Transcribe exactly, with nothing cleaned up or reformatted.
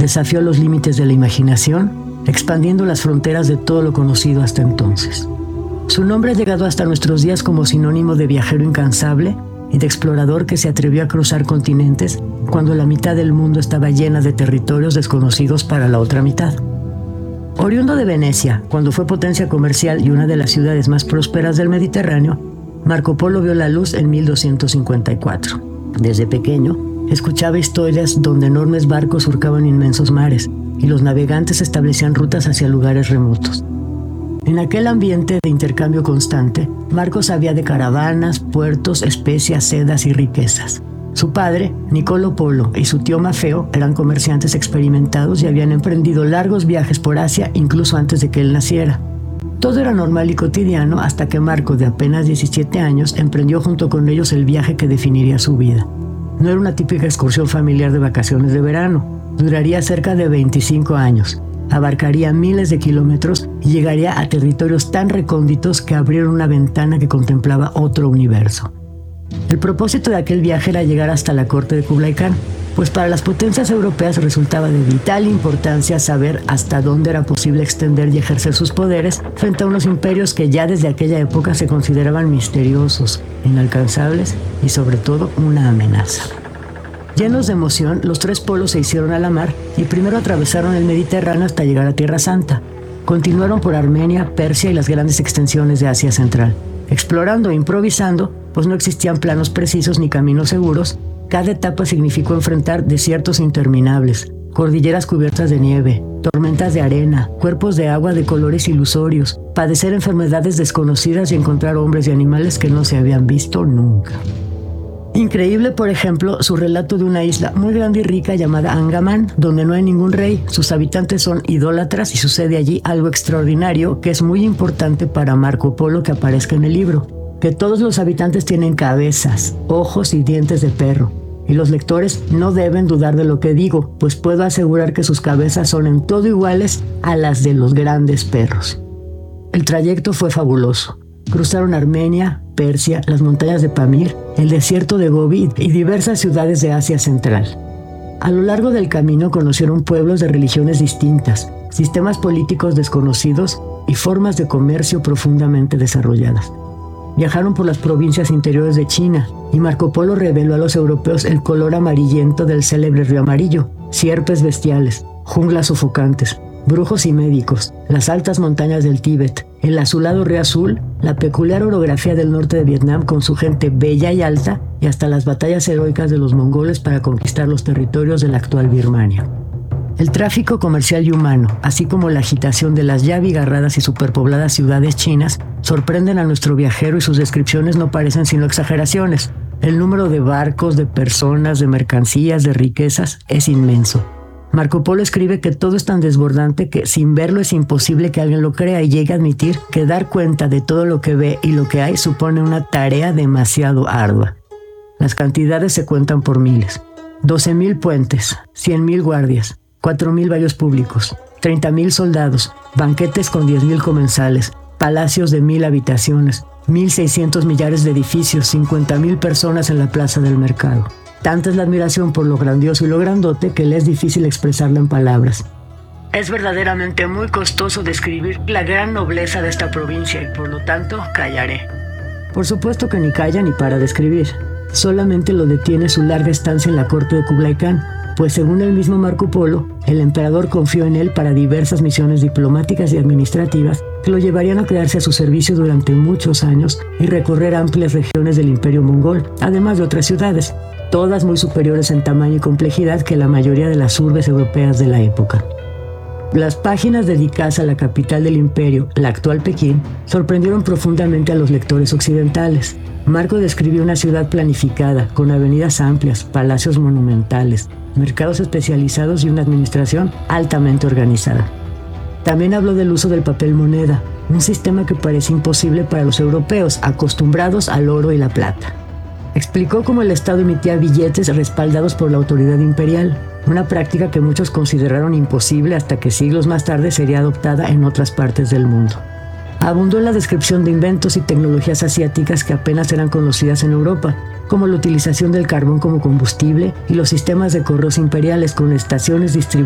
desafió los límites de la imaginación, expandiendo las fronteras de todo lo conocido hasta entonces. Su nombre ha llegado hasta nuestros días como sinónimo de viajero incansable y de explorador que se atrevió a cruzar continentes cuando la mitad del mundo estaba llena de territorios desconocidos para la otra mitad. Oriundo de Venecia, cuando fue potencia comercial y una de las ciudades más prósperas del Mediterráneo, Marco Polo vio la luz en mil doscientos cincuenta y cuatro. Desde pequeño, escuchaba historias donde enormes barcos surcaban inmensos mares y los navegantes establecían rutas hacia lugares remotos. En aquel ambiente de intercambio constante, Marco sabía de caravanas, puertos, especias, sedas y riquezas. Su padre, Nicolo Polo, y su tío Mafeo eran comerciantes experimentados y habían emprendido largos viajes por Asia incluso antes de que él naciera. Todo era normal y cotidiano hasta que Marco, de apenas diecisiete años, emprendió junto con ellos el viaje que definiría su vida. No era una típica excursión familiar de vacaciones de verano. Duraría cerca de veinticinco años. Abarcaría miles de kilómetros y llegaría a territorios tan recónditos que abrieron una ventana que contemplaba otro universo. El propósito de aquel viaje era llegar hasta la corte de Kublai Khan, pues para las potencias europeas resultaba de vital importancia saber hasta dónde era posible extender y ejercer sus poderes frente a unos imperios que ya desde aquella época se consideraban misteriosos, inalcanzables y sobre todo una amenaza. Llenos de emoción, los tres polos se hicieron a la mar y primero atravesaron el Mediterráneo hasta llegar a Tierra Santa. Continuaron por Armenia, Persia y las grandes extensiones de Asia Central. Explorando e improvisando, pues no existían planos precisos ni caminos seguros, cada etapa significó enfrentar desiertos interminables, cordilleras cubiertas de nieve, tormentas de arena, cuerpos de agua de colores ilusorios, padecer enfermedades desconocidas y encontrar hombres y animales que no se habían visto nunca. Increíble, por ejemplo, su relato de una isla muy grande y rica llamada Angaman, donde no hay ningún rey, sus habitantes son idólatras y sucede allí algo extraordinario que es muy importante para Marco Polo que aparezca en el libro, que todos los habitantes tienen cabezas, ojos y dientes de perro, y los lectores no deben dudar de lo que digo, pues puedo asegurar que sus cabezas son en todo iguales a las de los grandes perros. El trayecto fue fabuloso. Cruzaron Armenia, Persia, las montañas de Pamir, el desierto de Gobi y diversas ciudades de Asia Central. A lo largo del camino conocieron pueblos de religiones distintas, sistemas políticos desconocidos y formas de comercio profundamente desarrolladas. Viajaron por las provincias interiores de China y Marco Polo reveló a los europeos el color amarillento del célebre río amarillo, sierpes bestiales, junglas sofocantes, brujos y médicos, las altas montañas del Tíbet, el azulado río azul, la peculiar orografía del norte de Vietnam con su gente bella y alta y hasta las batallas heroicas de los mongoles para conquistar los territorios de la actual Birmania. El tráfico comercial y humano, así como la agitación de las ya abigarradas y superpobladas ciudades chinas, sorprenden a nuestro viajero y sus descripciones no parecen sino exageraciones. El número de barcos, de personas, de mercancías, de riquezas es inmenso. Marco Polo escribe que todo es tan desbordante que sin verlo es imposible que alguien lo crea y llegue a admitir que dar cuenta de todo lo que ve y lo que hay supone una tarea demasiado ardua. Las cantidades se cuentan por miles. doce mil puentes, cien mil guardias, cuatro mil baños públicos, treinta mil soldados, banquetes con diez mil comensales, palacios de mil habitaciones, mil seiscientos millares de edificios, cincuenta mil personas en la plaza del mercado. Tanta es la admiración por lo grandioso y lo grandote que le es difícil expresarlo en palabras. Es verdaderamente muy costoso describir la gran nobleza de esta provincia y por lo tanto callaré. Por supuesto que ni calla ni para de escribir. Solamente lo detiene su larga estancia en la corte de Kublai Khan, pues según el mismo Marco Polo, el emperador confió en él para diversas misiones diplomáticas y administrativas que lo llevarían a quedarse a su servicio durante muchos años y recorrer amplias regiones del imperio mongol, además de otras ciudades, todas muy superiores en tamaño y complejidad que la mayoría de las urbes europeas de la época. Las páginas dedicadas a la capital del imperio, la actual Pekín, sorprendieron profundamente a los lectores occidentales. Marco describió una ciudad planificada, con avenidas amplias, palacios monumentales, mercados especializados y una administración altamente organizada. También habló del uso del papel moneda, un sistema que parece imposible para los europeos, acostumbrados al oro y la plata. Explicó cómo el Estado emitía billetes respaldados por la autoridad imperial, una práctica que muchos consideraron imposible hasta que siglos más tarde sería adoptada en otras partes del mundo. Abundó en la descripción de inventos y tecnologías asiáticas que apenas eran conocidas en Europa, como la utilización del carbón como combustible y los sistemas de correos imperiales con estaciones distribuidas